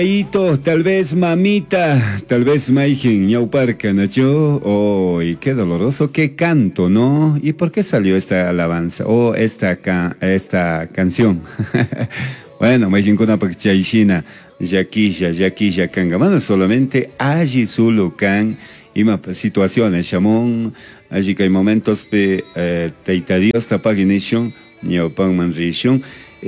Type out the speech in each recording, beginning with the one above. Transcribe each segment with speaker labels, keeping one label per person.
Speaker 1: Hito, tal vez mamita, tal vez Maijen, ñauparca, Nacho. Oh, y qué doloroso, qué canto, ¿no? ¿Y por qué salió esta alabanza? O esta canción. Bueno, Maijen kuna pakchaishina, yaquilla, cangamano, solamente allí solo can, y más situaciones, chamón, allí que hay momentos pe, teita Dios tapagination, ñaupan manrishon.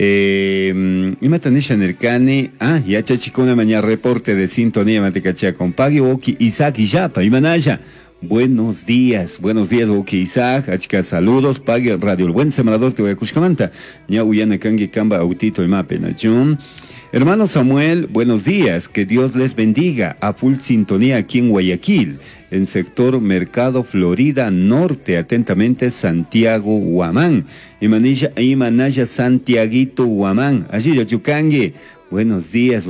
Speaker 1: Imatanisha Nercani, ya chachicona mañana reporte de sintonía matecacha con Pagi Oki Isaac y Yapa, Imanaya. Buenos días, Oki Isaac, achika saludos, Pagi Radio, el buen sembrador te voy a Cushkamanta, ya Uyana Kangi Kamba Autito y Mape, Nachun. Hermano Samuel, buenos días, que Dios les bendiga, a full sintonía aquí en Guayaquil, en sector Mercado Florida Norte, atentamente Santiago Huamán, Imanaya Santiaguito Huamán, allí Yachucangue, buenos días,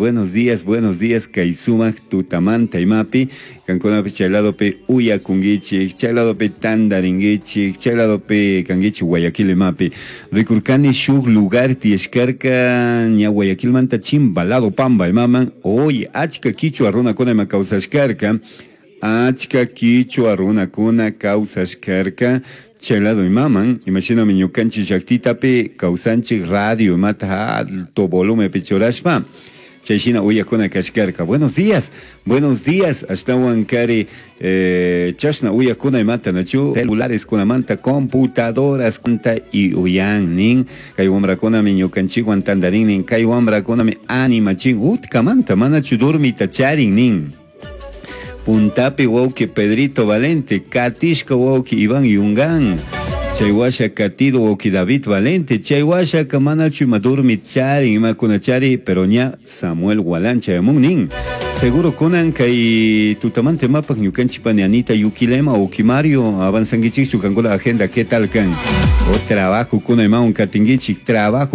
Speaker 1: Kaizuma, Tutamanta y Mapi, Cancona Chalado Pe Uyakungichi, Chalado Pe Tandaringichi, Chalado Pe Kangichi, Guayaquil y Mapi, Recurcani Shug lugar Tiescarca, Nya Guayaquil Manta Chimbalado Pamba y Maman, hoy Achka Kichu Arruna Kona Ma Causascarca, Achka Kichu Arruna Kona Causascarca, Chalado y Maman, imagina mi ñucanchi Yaktita Pe Causanchi Radio, Mata alto volumen Pechorashpa. Chayshina uyakuna kashkarka. Buenos días, hasta Huancari, chashna uyakuna y mata nachu, celulares con manta, computadoras cuanta y uyan nin, kaiwambra kuna mi ñucanchi guantandarin nin, kaiwambra kuna mi anima ching, kamanta, manachu durmita charin nin. Puntapi wauki Pedrito Valente, Katishka wauki Iván Yungan, Chayhuasha Katido wauki David Valente, Chayhuasha Kamanachu Madurmi Chari, Imakunachari, Peroña Samuel Gualancha Yamunin. Seguro Conan Kai Tutamante Mapak Ñucanchipani Anita Yukilema o Kimario Avanzangichichu Kangola Agenda, ¿qué tal can? O trabajo kuna imaun katingichik,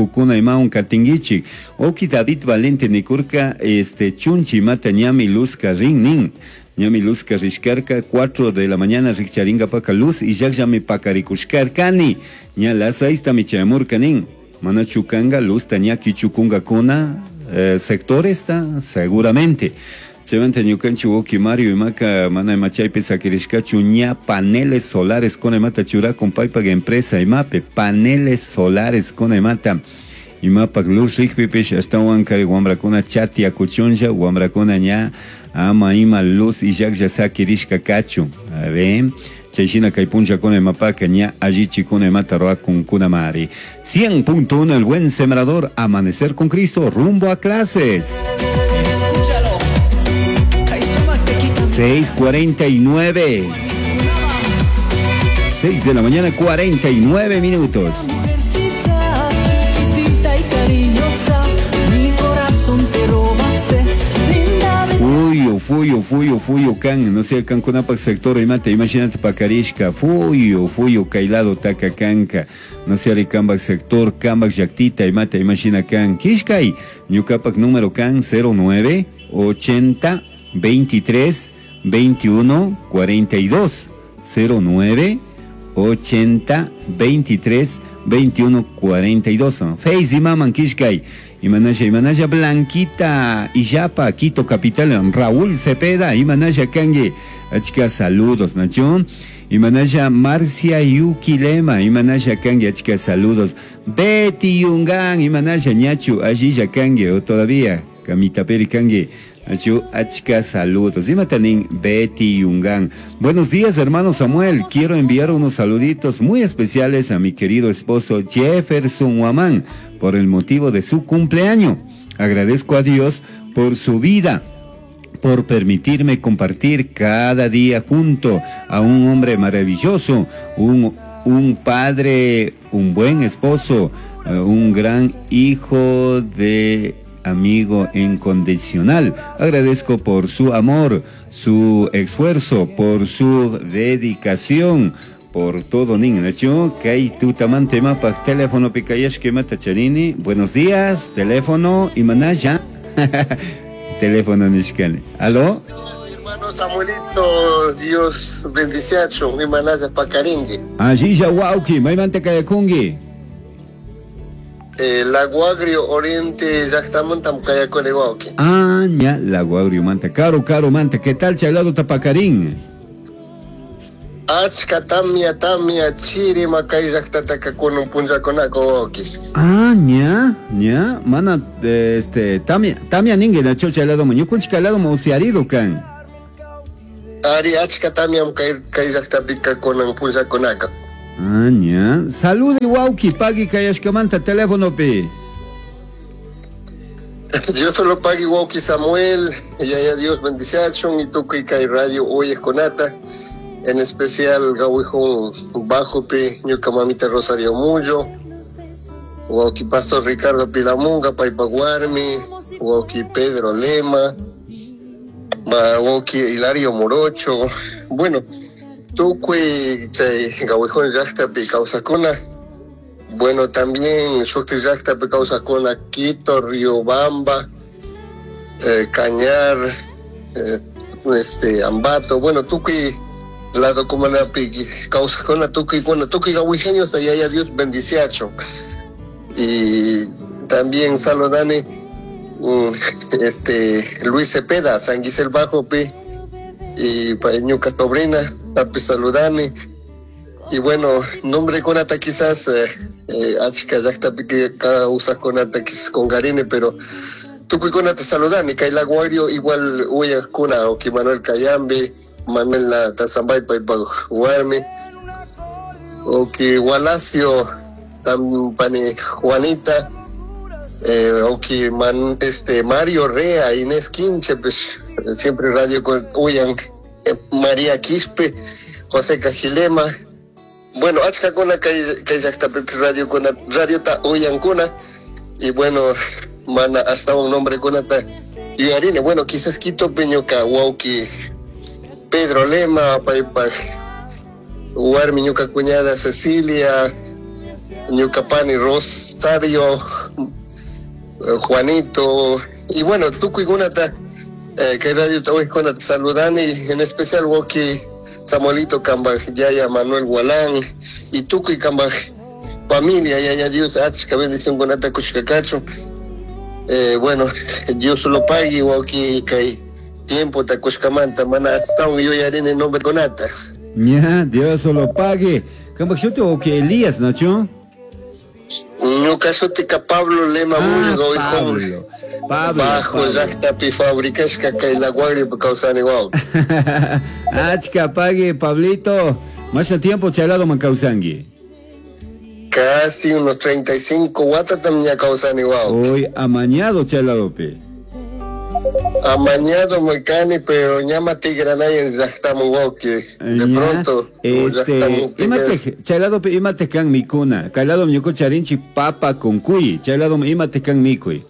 Speaker 1: Oki David Valente Nikurka, Chunchi Mata Ñami Luzca Ring Nin. Ñami luz carriscarca, 4 de la mañana richaringa paca luz y ya me pacaricuscarcani. Ña las ahí está mi chamurcanin. Manachucanga luz taña kichukunga kuna sector está seguramente. Chevante ñucanchu oki Mario y maca mana machay pesakirishkachu ña paneles solares con mata chura con paipa empresa y mape paneles solares con mata. Y mapa luz rikpipish hasta huancari guambracuna chatia cuchunja guambracuna ña ama ima luz y ya sakirishka cachu. A ver, chayshina kaipuncha con el mapa ña allí chicune mataroa con kunamari. 100.1 el buen sembrador, amanecer con Cristo, rumbo a clases. Escúchalo. 6:49. 6 de la mañana, 49 minutos. Fuyo, can, no sé, can conapac sector y mate, imagínate pacarishka, fuyo, cailado taca canca, no sé, aricambac sector, cambac yactita y mate, imagina can, kishkai, ñucapac número can 09 80 23 21 42, 09 80 23 21 42, Face y maman kishkai. Imanaya Blanquita Iyapa, Quito capital, Raúl Cepeda, Imanaya Kange, achika saludos, Nacho. Imanaya Marcia Yukilema, Imanaya Kange, achika saludos. Betty Yungan, Imanaya Ñachu, Ajiya Kange, o todavía, Kamita Peri Kange, Nacho, achika saludos. Imatanin Betty Yungan. Buenos días, hermano Samuel. Quiero enviar unos saluditos muy especiales a mi querido esposo Jefferson Huamán por el motivo de su cumpleaños. Agradezco a Dios por su vida, por permitirme compartir cada día junto a un hombre maravilloso, un padre, un buen esposo, un gran hijo de amigo incondicional. Agradezco por su amor, su esfuerzo, por su dedicación, por todo niño, que hay tu tamante mapa, teléfono picayesh que mata charini. Buenos días, teléfono y manaya. Teléfono nishkane. ¿Aló?
Speaker 2: Hermano Samuelito, Dios bendiceacho, mi manaya pacaringue.
Speaker 1: Allí ya wauki, mai manteca de kungi.
Speaker 2: Lago Agrio Oriente Llaqtamantam Kayakolegauki.
Speaker 1: Ah, ña, Lago Agrio Manta. Caro Manta, ¿qué tal chaylado Tapacarín?
Speaker 2: Achka tamia chirima kay llaqtataka kunan punllakunakawauki.
Speaker 1: Ah, ña, mana, tamia ningue na chocha lado mo, ñukunchika lado mo usiarido kan.
Speaker 2: Ari achka tamiam kay llaqtapika kunan punllakunaka.
Speaker 1: Ah, ña, salude wauki, pagi kayashkamanta teléfono pi.
Speaker 2: Yo solo pagi wauki Samuel, ya Dios bendición y tukuy kay radio hoy es conata. En especial Gawijón Bajo P, Ñuca Mamita Rosario Mullo, Wauki Pastor Ricardo Pilamunga, Paipaguarmi, Wauki Pedro Lema, Wauki Hilario Morocho. Bueno, Tukui Chay Gawijón Yachtapi Causacona. Bueno, también Shukti Yachtapi Causacona, Quito, Riobamba, Cañar, Ambato. Bueno, Tukui lado como la causa con la tuki gawijeño hasta ya Dios bendiciacho. Y también saludane Luis Cepeda, San Gisel Bajo P y Pañuca Tobrina, tapi saludane. Y bueno, nombre con ata quizás achika yakta que causa con ata quizás con Garine, pero tuki con ata saludane, que la guario igual huya kuna o que Manuel Cayambe, Manuel la Tazambay Paipaguarmi, o que Walacio Tampane Juanita, o que Mario Rea, Inés Quinche, pues siempre radio con Uyan, María Quispe, José Cajilema. Bueno, achka kuna que ya está radio con radio ta Uyan kuna, y bueno, mana hasta un nombre con ata y harine, bueno, quizás Quito Peñoca, Wauki Pedro Lema, Guarmi, Ñuca Cuñada Cecilia, Ñuca Pani Rosario, Juanito, y bueno, Tucu y Gunata, que radio hoy con saludan, y en especial Woki Samuelito Cambaj, Yaya Manuel Gualán, y Tucu y Cambaj, familia, Yaya Dios, Achka bendición Gunata Cuchicacacho. Bueno, Dios lo pague, Woki Kai. Tiempo tacushkamanta mana hasta yo ya en el nombre con ata.
Speaker 1: Ya, Dios lo pague. ¿Cómo que yo tengo que Elías, Nacho?
Speaker 2: No caso tica Pablo Lema Mulgo y
Speaker 1: Pablo.
Speaker 2: Bajo Zactapi fábricas que cae la guardia por causar igual.
Speaker 1: Achka pague, Pablito. Más tiempo chalado man causangue.
Speaker 2: Casi unos 35 watts también causan igual.
Speaker 1: Hoy amañado chalado pe.
Speaker 2: Amañado Moicani, pero llámate Granay ya estamos de pronto
Speaker 1: chalado imate can mikuna calado miyuko charinchi papa con cuy chalado imate can mikui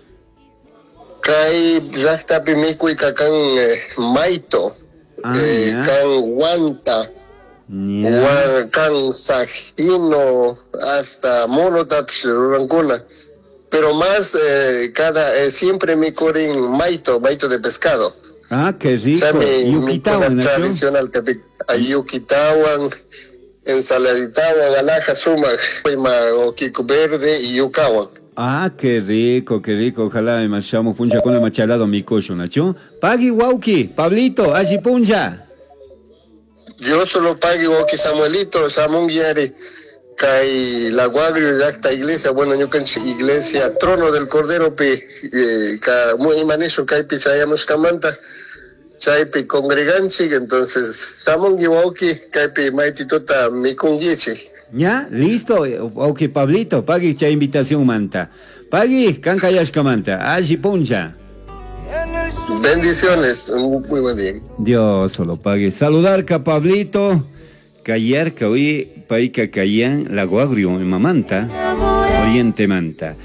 Speaker 2: kai ya está pimikui kakan maito kan guanta kan sajino hasta monotapsh rancuna. Pero más, siempre me corren maito de pescado.
Speaker 1: Ah, qué rico.
Speaker 2: O sea, mi tradicional, yuquitawan, ensaladitawan, alaja, suma, o kiko verde y yucawan.
Speaker 1: Ah, qué rico. Ojalá me machamos puncha con el machalado mi cocho, Nacho. Pagui wauki, Pablito, allí puncha.
Speaker 2: Yo solo pagui wauki Samuelito, Samungiari. Kai la Guagrio ya esta iglesia, bueno, yo canché iglesia Trono del Cordero pe muy manejo kai pichayamos camanta chaipe congreganchi, entonces samon giwauki kai pe maititota mi kungichi.
Speaker 1: Ya, listo. Ok, Pablito, pagui cha invitación manta. Pagui cancayash camanta, allí puncha.
Speaker 2: Bendiciones, muy buen día.
Speaker 1: Dios solo pague. Saludar ka Pablito. Callar que hoy paika cayan la guagrio en mamanta oriente manta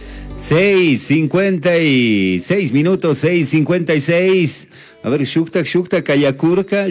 Speaker 1: 6:56 minutos 6:56 a ver shukta kayakurka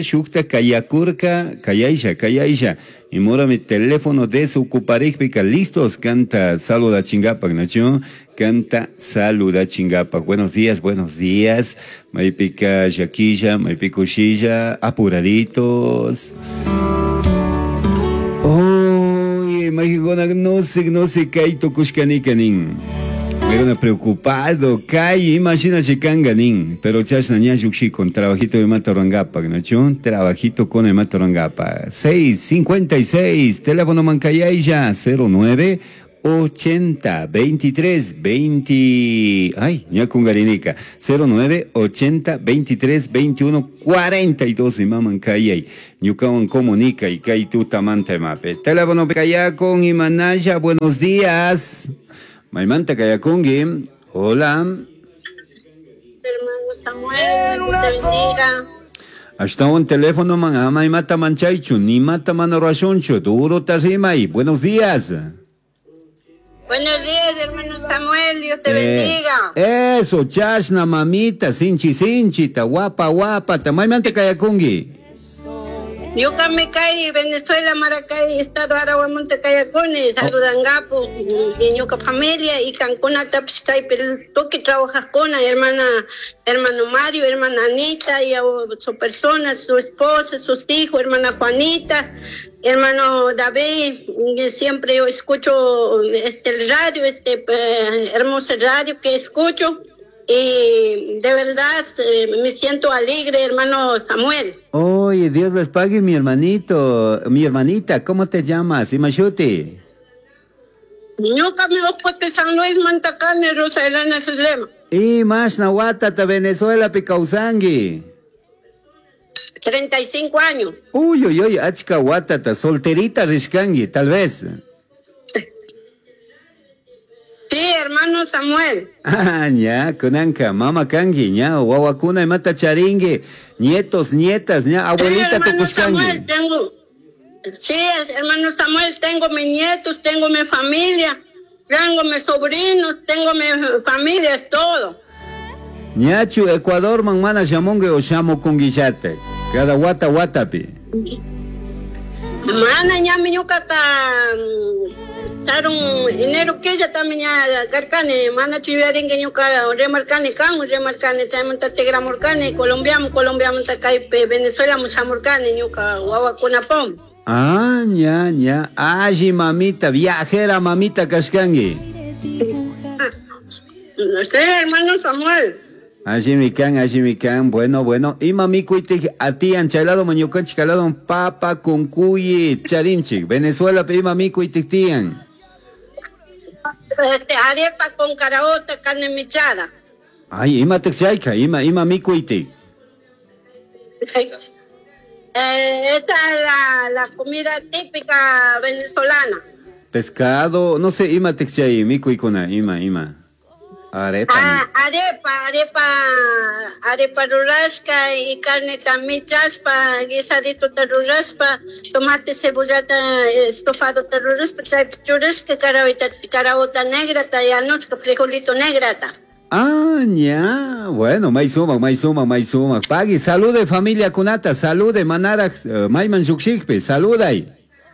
Speaker 1: kayaisha y mora mi teléfono desocuparikpika listos canta saluda chingapak nacho canta saluda chingapak buenos días maipika yaquilla maipika ushilla apuraditos. Magigona, no sé, Kaito Kushkanikanin. Pero preocupado, Kai, imagínate Kanganin, pero chasna ñayuxi con trabajito de Matorangapa, ¿no? Trabajito con el Matorangapa. 656, teléfono mancayaya, 09 80 23 20. Ay, ña con Garinica. 09 80 23 21 42. Y maman cayay. Ñucawan comunica y cay tu tamante mape. Teléfono calla con Imanaya. Buenos días. Maimanta calla con Gim. Hola.
Speaker 3: Hermano Samuel, Dios te bendiga.
Speaker 1: Hasta un teléfono man ama y mata manchaichu, ni mata mano razoncho. Duro tarima y buenos días.
Speaker 3: Buenos días, hermano Samuel, Dios te bendiga.
Speaker 1: Eso, chasna, mamita, sinchita, guapa, tamaimante kayakungi.
Speaker 3: Yuca me cae, Venezuela, Maracay, Estado Aragua, Monte Cayacone, Saludangapo, y Yuca familia, y Cancuna Tapstay, pero tú que trabajas con hermano Mario, hermana Anita, y a su persona, su esposa, sus hijos, hermana Juanita, hermano David, siempre yo escucho el radio, hermoso radio que escucho. Y de verdad me siento alegre, hermano Samuel.
Speaker 1: Oye, Dios les pague, mi hermanita, ¿cómo te llamas? Imashuti.
Speaker 3: Yo camino por San Luis, Mantacane, Rosa Elena Slema.
Speaker 1: Y más Nahuata, Venezuela, Picausangi.
Speaker 3: 35 años.
Speaker 1: Uy, achka Watata, solterita Rishkangi, tal vez.
Speaker 3: Sí, hermano Samuel.
Speaker 1: Ah, ya, kunanka, mama kangi, ya, wawakuna y mata charingue, nietos, nietas, ya, abuelita
Speaker 3: sí,
Speaker 1: tukuskangi.
Speaker 3: Sí, hermano Samuel, tengo mis nietos, tengo mi familia, tengo mis sobrinos, tengo mi familia, es todo.
Speaker 1: Ñachu, Ecuador, manmana shamonge o shamo kungishate, cada watapi.
Speaker 3: Mana, ya me yucata. Enero que ya también ya carcane, mana chiviaringue ñuka remarcane también tategra morcane, colombiano takaipe Venezuela musamorcane ñuka guaguacunapom.
Speaker 1: Ah, ya, allí mamita, viajera mamita kaskangi.
Speaker 3: No sé, hermano Samuel.
Speaker 1: Allí mi can, bueno. Y mami cuite a ti anchalado mañucan chicalado papa con cuyi charinchi. Venezuela pedí mami cuite tian.
Speaker 3: Arepa con caraota, carne mechada.
Speaker 1: Ay, ima texaica, ima mi cuite.
Speaker 3: Esta es la comida típica venezolana.
Speaker 1: Pescado, no sé, ima texai, mi cuicuna, ima. Arepa.
Speaker 3: Arepa rurasca y carne también chaspa, guisadito taruraspa, tomate cebollata estofado taruraspa, churrasca, caraota negra, tallanosca, frijolito negrata.
Speaker 1: Ah, ya, bueno, maizuma. Pagui, salude familia Kunata, salude Manara, Maiman Yuxikpe, saluda ahí.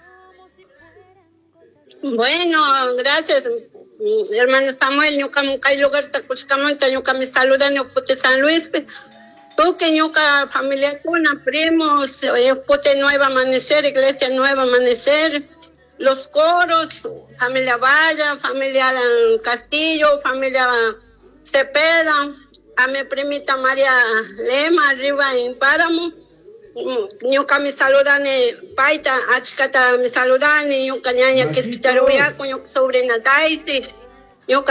Speaker 3: Bueno, gracias. Hermano Samuel, yo como hay lugar tacuchcamanta, yo me saludan yo pote San Luis, tú que yo familia cuna, primos, pote Nueva Amanecer, Iglesia Nueva Amanecer, los coros, familia Valla, familia Castillo, familia Cepeda, a mi primita María Lema, arriba en Páramo. Yo me saludan paita, achcata me saludan, yo cañaña que escucharon ya con yo sobrina Daisy, yo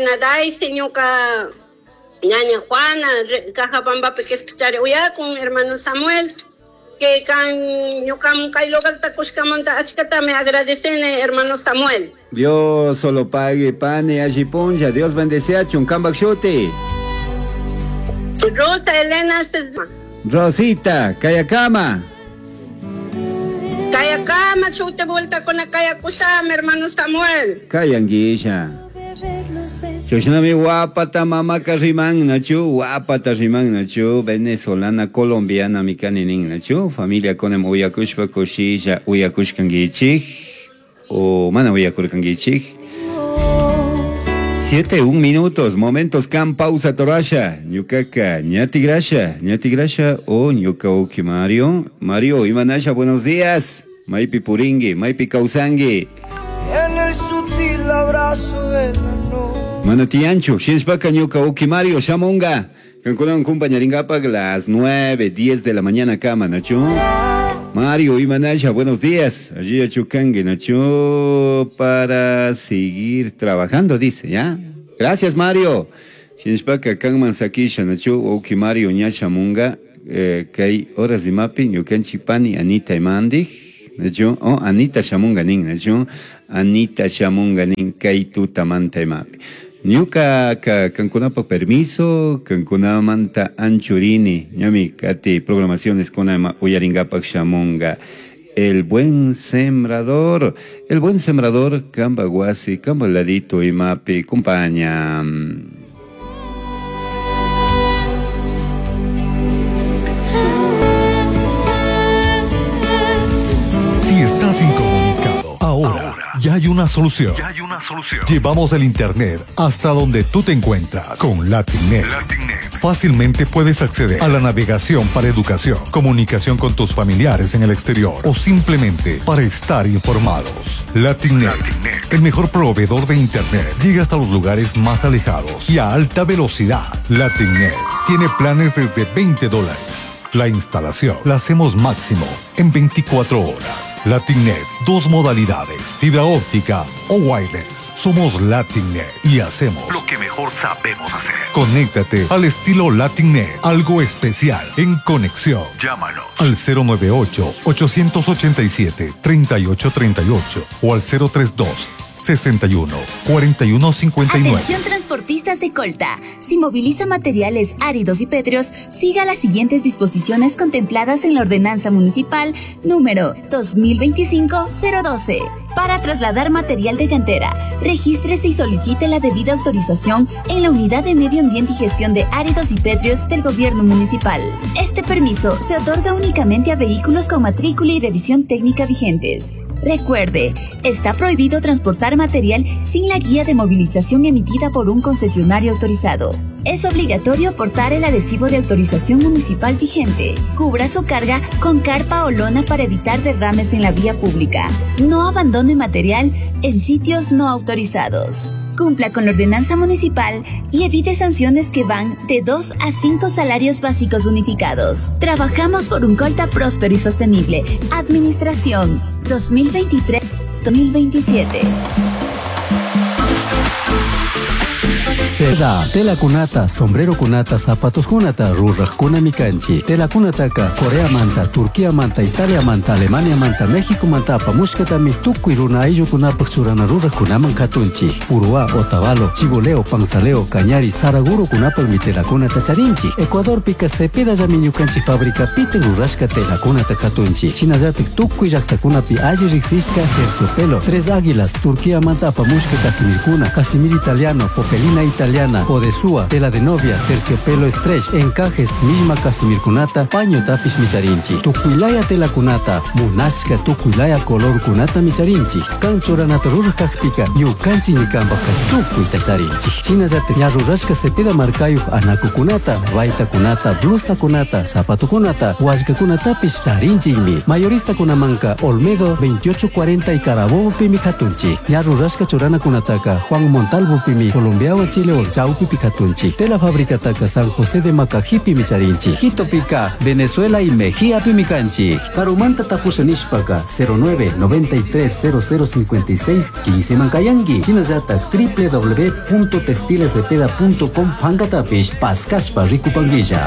Speaker 3: ñaña Juana, caja bamba que escucharon ya con hermano Samuel, que yo kai local tacushkamanta achcata me agradecen hermano Samuel.
Speaker 1: Dios solo pague pane allí ponja, Dios bendice chuncambak shote.
Speaker 3: Rosa Elena
Speaker 1: Rosita, Kayakama,
Speaker 3: chute vuelta con la Kayakusam, hermano Samuel.
Speaker 1: Kayanguisha. Choshnami guapata mama Karimán Nachu, venezolana, colombiana, mi caninin Nachu, familia con el Uyakushpa Koshija, Uyakushkangichik, o mana Uyakurkangichik. 7, 1 minutos, momentos can pausa torasha, ñukaka, ñati grasha, o ñuka Mario, Imanasha, buenos días, Maipi Puringi, Maipi Kausangi. Manatiancho, Shinspaka Ñuka Uki Mario Shamonga. Cancunan compañeringapag las 9:10 de la mañana cama, Nacho. Mario y Manasha, buenos días. Allí a Chucangue, Nacho, para seguir trabajando, dice, ¿ya? Gracias, Mario. Shinspaka Kangman Sakisha, Nacho, Uki Mario Ñashamunga, Kai Horas de Mapi, Ñukan Chipani, Anita y Mandi, Nacho, Anita Shamunganin, Nacho, Anita Shamunganin, Kai Tutamanta y Mapi. Ñuka Cancunapa permiso, Cancunamanta Anchurini, Ñami Kati programaciones con Uyaringapak Shamonga. El buen sembrador, Cambaguasi, Cambaladito y Mapi, compañía.
Speaker 4: Si estás incomunicado, ahora ya hay una solución. Llevamos el internet hasta donde tú te encuentras con Latinnet. Fácilmente puedes acceder a la navegación para educación, comunicación con tus familiares en el exterior o simplemente para estar informados. Latinnet, el mejor proveedor de internet, llega hasta los lugares más alejados y a alta velocidad. Latinnet tiene planes desde $20. La instalación la hacemos máximo en 24 horas. Latinnet, 2 modalidades, fibra óptica o wireless. Somos Latinnet y hacemos lo que mejor sabemos hacer. Conéctate al estilo Latinnet, algo especial en conexión. Llámanos al 098-887-3838 o al 032-61-4159.
Speaker 5: Atención transportistas de Colta. Si moviliza materiales áridos y pétreos, siga las siguientes disposiciones contempladas en la Ordenanza Municipal número 2025-012. Para trasladar material de cantera, regístrese y solicite la debida autorización en la Unidad de Medio Ambiente y Gestión de Áridos y Pétreos del Gobierno Municipal. Este permiso se otorga únicamente a vehículos con matrícula y revisión técnica vigentes. Recuerde, está prohibido transportar material sin la guía de movilización emitida por un concesionario autorizado. Es obligatorio portar el adhesivo de autorización municipal vigente. Cubra su carga con carpa o lona para evitar derrames en la vía pública. No abandone material en sitios no autorizados. Cumpla con la ordenanza municipal y evite sanciones que van de 2 a 5 salarios básicos unificados. Trabajamos por un Colta próspero y sostenible. Administración 2023-2027.
Speaker 6: Seda, tela kunata, sombrero kunata, zapatos kunata, rurrak kunami kanchi. Tela kunataka, Corea manta, Turquía manta, Italia manta, Alemania manta, México manta, pamushkatami, tukui runa ayllu kunapak churana rurrak kunaman katunchi. Urua, Otavalo, Chiboleo, Panzaleo, Cañari, Saraguro kunapak mi tela kunata charinchi. Ecuador pika cepeda yami ñukanchi fábrica piten rurashka tela kunata katunchi. Chinayatik tukui llakta kunapi ayllu riksishka terciopelo. Tres águilas, Turquía manta, pamushka casimir kuna, casimir italiano, popelina italiana, Odesúa, tela de novia, terciopelo stretch, encajes, misma casimir kunata, paño tapish micharinchi. Tukuilaya tela kunata, munashka tukuilaya color kunata micharinchi. Kanchoranata rurkakpika, yukanchi nikambaka tukui tacharinchi. Chinayate ñarurashka cepeda markayu anaku kunata, vaita kunata, blusa kunata, zapato kunata, huashka kunatapish charinchimi. Mayorista kunamanka, Olmedo 2840 y Carabobo pimi katunchi. Ñarurashka chorana kunataka, Juan Montalvo pimi, Colombiawa Chile Chaupi Picatunchi, Tela Fábrica Taca San José de Macajipi Micharinchi, Quito Pica, Venezuela y Mejía Pimicanchi, Carumanta Tapusanishpaca, 0993005615 Mancayangi, Chinayata, www.textilesdepeda.com, Pangatapish, Pascashpa Ricupanguilla.